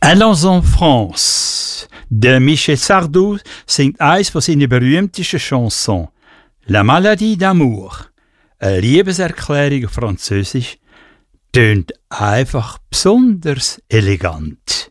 Allons en France. Der Michel Sardou singt eins von seinen berühmtesten Chansons. La Maladie d'amour. Eine Liebeserklärung auf Französisch tönt einfach besonders elegant.